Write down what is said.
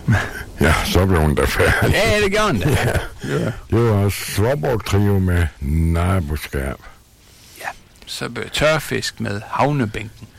Ja, så blev hun da færdig. Ja, det gjorde hun da. Ja. Det var Svåborg-trio med naboskab. Ja, så tørfisk med havnebænken.